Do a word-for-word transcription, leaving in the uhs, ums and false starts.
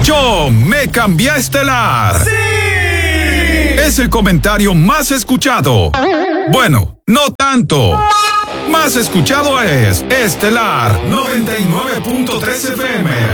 Yo me cambié a Estelar. ¡Sí! Es el comentario más escuchado. Bueno, no tanto. Más escuchado es Estelar noventa y nueve punto tres F M.